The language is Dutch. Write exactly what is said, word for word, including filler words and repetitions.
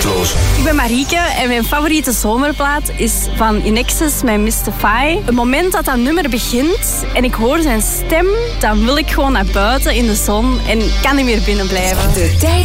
Tijdloos. Ik ben Marieke en mijn favoriete zomerplaat is van Inexus met Mystify. Het moment dat dat nummer begint en ik hoor zijn stem, dan wil ik gewoon naar buiten in de zon en kan niet meer binnen blijven. De tijd